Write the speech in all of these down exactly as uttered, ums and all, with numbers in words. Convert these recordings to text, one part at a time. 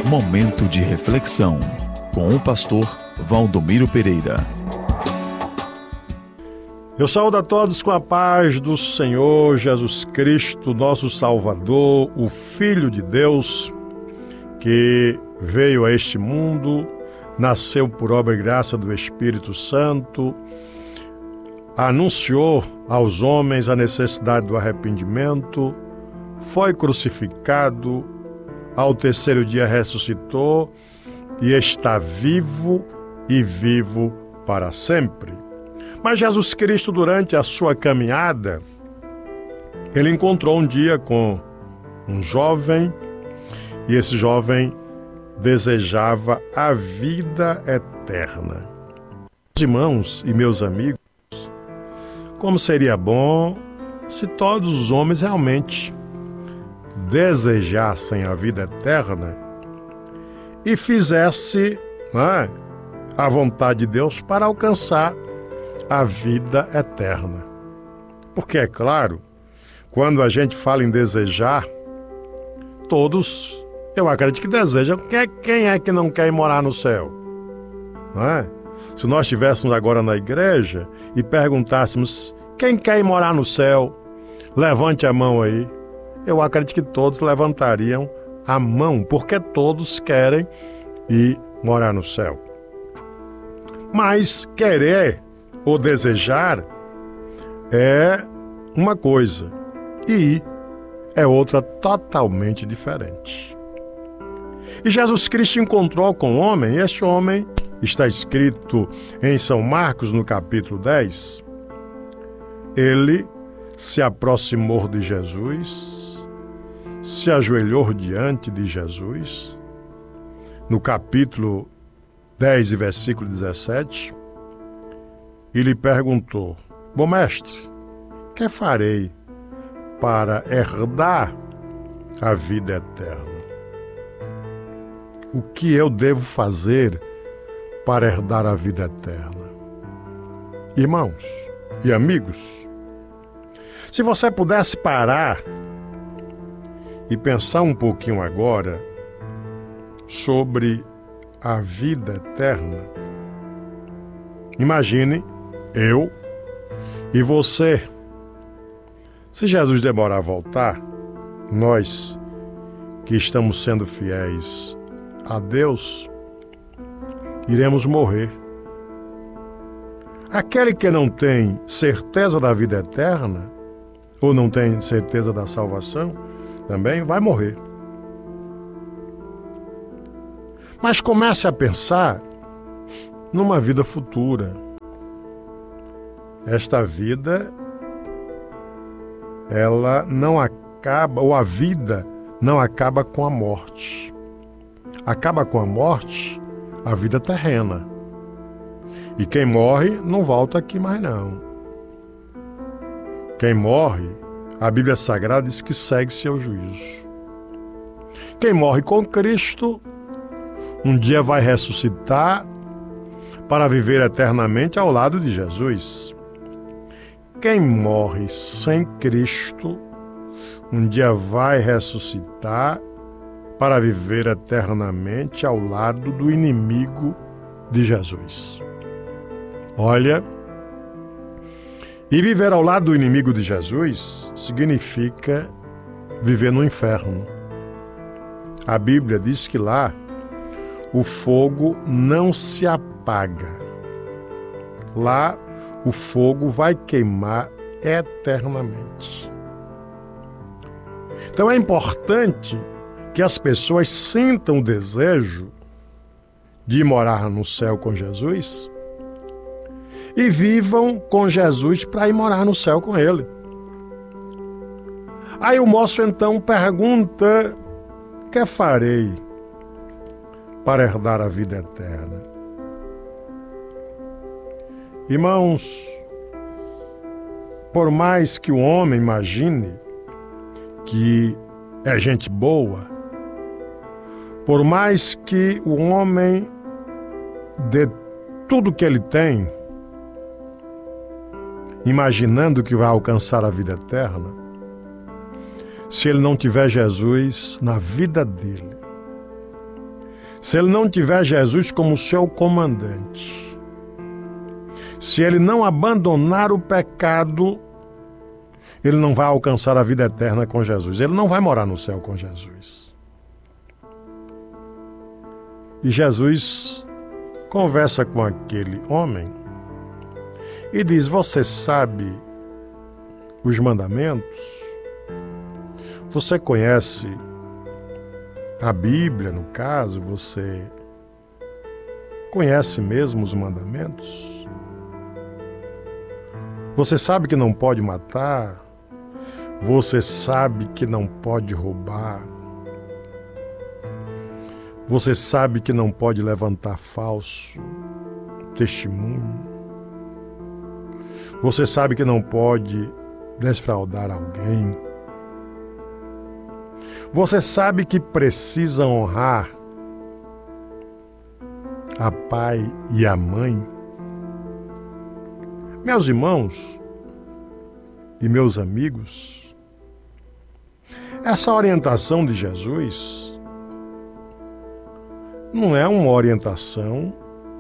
Momento de reflexão com o pastor Valdomiro Pereira. Eu saúdo a todos com a paz do Senhor Jesus Cristo, nosso Salvador, o Filho de Deus, que veio a este mundo, nasceu por obra e graça do Espírito Santo, anunciou aos homens a necessidade do arrependimento, foi crucificado, ao terceiro dia ressuscitou e está vivo e vivo para sempre. Mas Jesus Cristo, durante a sua caminhada, ele encontrou um dia com um jovem e esse jovem desejava a vida eterna. Meus irmãos e meus amigos, como seria bom se todos os homens realmente desejassem a vida eterna e fizesse, não é, a vontade de Deus para alcançar a vida eterna. Porque, é claro, quando a gente fala em desejar, todos, eu acredito que desejam. Quem é que não quer ir morar no céu? Não é? Se nós estivéssemos agora na igreja e perguntássemos quem quer ir morar no céu, levante a mão aí. Eu acredito que todos levantariam a mão, porque todos querem ir morar no céu. Mas querer ou desejar é uma coisa e é outra totalmente diferente. E Jesus Cristo encontrou com o homem, e esse homem está escrito em São Marcos, no capítulo dez. Ele se aproximou de Jesus, se ajoelhou diante de Jesus, no capítulo dez, versículo dezessete, e lhe perguntou: Bom mestre, que farei para herdar a vida eterna? O que eu devo fazer para herdar a vida eterna? Irmãos e amigos, se você pudesse parar e pensar um pouquinho agora sobre a vida eterna, imagine eu e você. Se Jesus demorar a voltar, nós que estamos sendo fiéis a Deus, iremos morrer. Aquele que não tem certeza da vida eterna, ou não tem certeza da salvação, também vai morrer. Mas comece a pensar numa vida futura. Esta vida, ela não acaba, ou a vida não acaba com a morte. Acaba com a morte a vida terrena. E quem morre não volta aqui mais não. Quem morre, a Bíblia Sagrada diz que segue seu juízo. Quem morre com Cristo, um dia vai ressuscitar para viver eternamente ao lado de Jesus. Quem morre sem Cristo, um dia vai ressuscitar para viver eternamente ao lado do inimigo de Jesus. Olha, e viver ao lado do inimigo de Jesus significa viver no inferno. A Bíblia diz que lá o fogo não se apaga. Lá o fogo vai queimar eternamente. Então é importante que as pessoas sintam o desejo de morar no céu com Jesus e vivam com Jesus para ir morar no céu com Ele. Aí o moço então pergunta: que farei para herdar a vida eterna? Irmãos, por mais que o homem imagine que é gente boa, por mais que o homem dê tudo que ele tem, imaginando que vai alcançar a vida eterna, se ele não tiver Jesus na vida dele, se ele não tiver Jesus como seu comandante, se ele não abandonar o pecado, ele não vai alcançar a vida eterna com Jesus. Ele não vai morar no céu com Jesus. E Jesus conversa com aquele homem e diz: você sabe os mandamentos? Você conhece a Bíblia, no caso? Você conhece mesmo os mandamentos? Você sabe que não pode matar? Você sabe que não pode roubar? Você sabe que não pode levantar falso testemunho? Você sabe que não pode desfraudar alguém? Você sabe que precisa honrar a pai e a mãe? Meus irmãos e meus amigos, essa orientação de Jesus não é uma orientação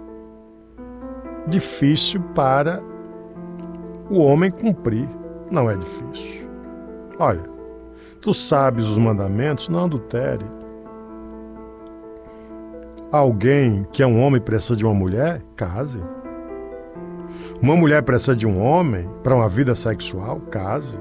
difícil para o homem cumprir. Não é difícil. Olha, tu sabes os mandamentos, não adultere. Alguém que é um homem precisa de uma mulher, case. Uma mulher precisa de um homem para uma vida sexual, case.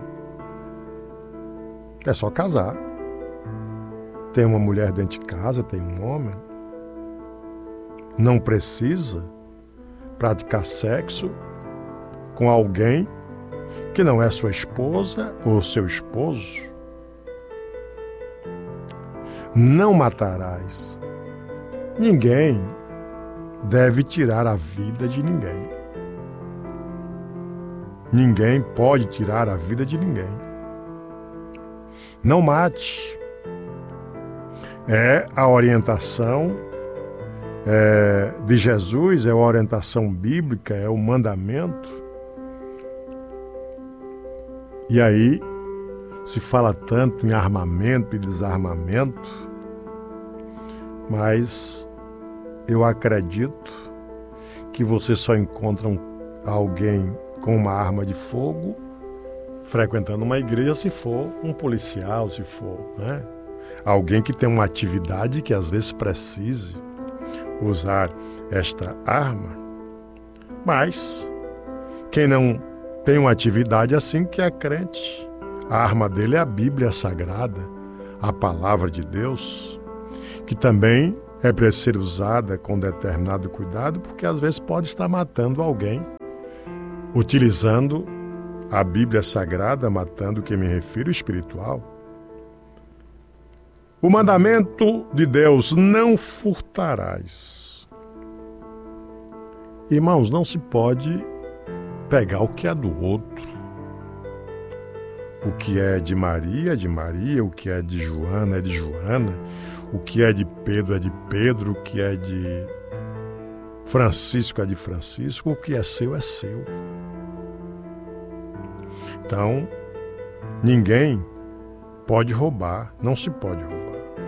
É só casar. Tem uma mulher dentro de casa, tem um homem. Não precisa praticar sexo com alguém que não é sua esposa ou seu esposo. Não matarás. Ninguém deve tirar a vida de ninguém. Ninguém pode tirar a vida de ninguém. Não mate. É a orientação é, de Jesus, é a orientação bíblica, é o mandamento. E aí se fala tanto em armamento e desarmamento, mas eu acredito que você só encontra um, alguém com uma arma de fogo frequentando uma igreja se for um policial, se for, né? Alguém que tem uma atividade que às vezes precise usar esta arma. Mas quem não tem uma atividade assim, que é crente, a arma dele é a Bíblia Sagrada, a palavra de Deus, que também é para ser usada com determinado cuidado, porque às vezes pode estar matando alguém, utilizando a Bíblia Sagrada, matando, que me refiro, espiritual. O mandamento de Deus: não furtarás. Irmãos, não se pode pegar o que é do outro. O que é de Maria é de Maria, o que é de Joana é de Joana, o que é de Pedro é de Pedro, o que é de Francisco é de Francisco, o que é seu é seu. Então, ninguém pode roubar, não se pode roubar.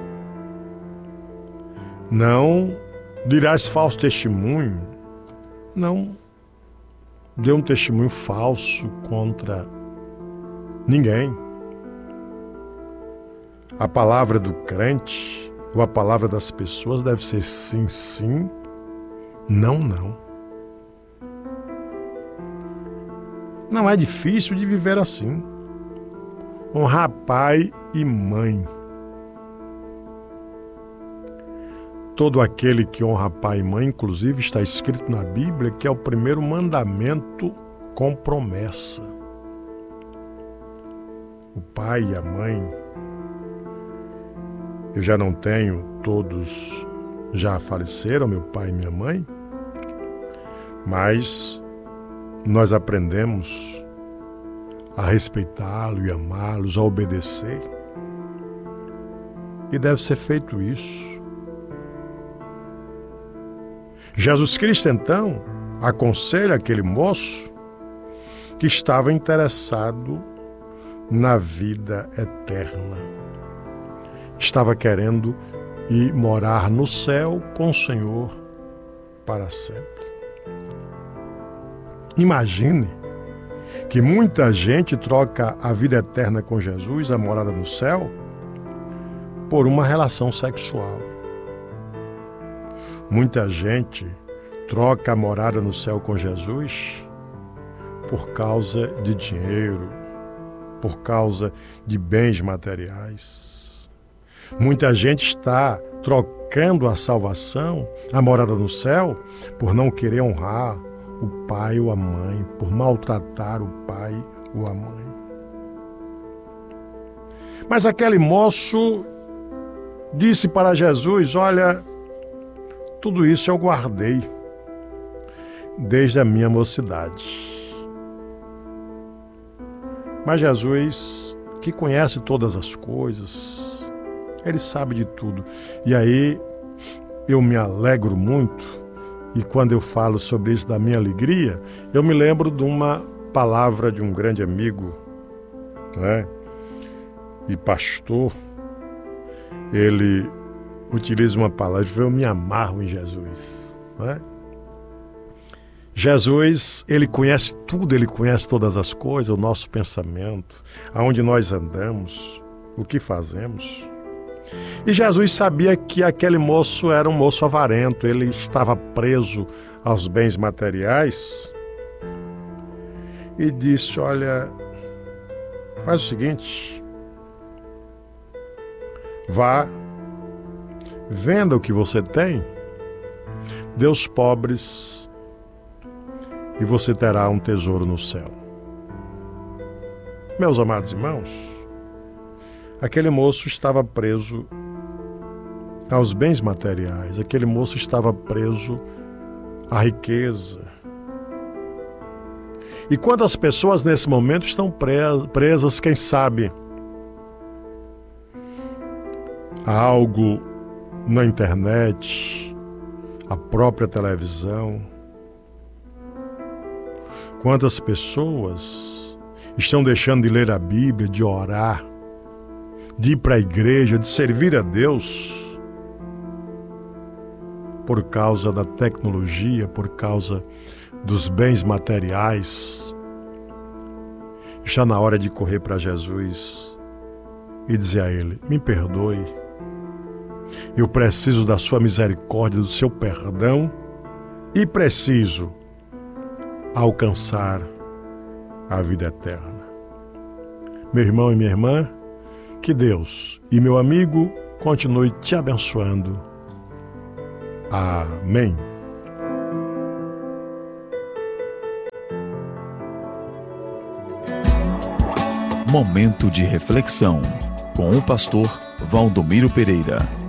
Não dirás falso testemunho, não dê um testemunho falso contra ninguém. A palavra do crente, ou a palavra das pessoas, deve ser sim, sim, não, não. Não é difícil de viver assim. Honrar pai e mãe. Todo aquele que honra pai e mãe, inclusive está escrito na Bíblia, que é o primeiro mandamento com promessa. O pai e a mãe, eu já não tenho, todos já faleceram, meu pai e minha mãe, mas nós aprendemos a respeitá-lo e amá-los, a obedecer. E deve ser feito isso. Jesus Cristo, então, aconselha aquele moço que estava interessado na vida eterna. Estava querendo e morar no céu com o Senhor para sempre. Imagine que muita gente troca a vida eterna com Jesus, a morada no céu, por uma relação sexual. Muita gente troca a morada no céu com Jesus por causa de dinheiro, por causa de bens materiais. Muita gente está trocando a salvação, a morada no céu, por não querer honrar o pai ou a mãe, por maltratar o pai ou a mãe. Mas aquele moço disse para Jesus: olha, tudo isso eu guardei desde a minha mocidade. Mas Jesus, que conhece todas as coisas, Ele sabe de tudo. E aí eu me alegro muito, e quando eu falo sobre isso da minha alegria, eu me lembro de uma palavra de um grande amigo, né, e pastor. Ele utiliza uma palavra: eu me amarro em Jesus, né? Jesus, Ele conhece tudo, Ele conhece todas as coisas, o nosso pensamento, aonde nós andamos, o que fazemos. E Jesus sabia que aquele moço era um moço avarento, ele estava preso aos bens materiais e disse: olha, faz o seguinte, vá, venda o que você tem, dê aos pobres e você terá um tesouro no céu. Meus amados irmãos, aquele moço estava preso aos bens materiais, aquele moço estava preso à riqueza. E quantas pessoas nesse momento estão presas, quem sabe, a algo na internet, a própria televisão. Quantas pessoas estão deixando de ler a Bíblia, de orar, de ir para a igreja, de servir a Deus, por causa da tecnologia, por causa dos bens materiais. Está na hora de correr para Jesus e dizer a Ele: me perdoe, eu preciso da sua misericórdia, do seu perdão, e preciso alcançar a vida eterna. Meu irmão e minha irmã, que Deus e meu amigo continue te abençoando. Amém. Momento de reflexão com o pastor Valdomiro Pereira.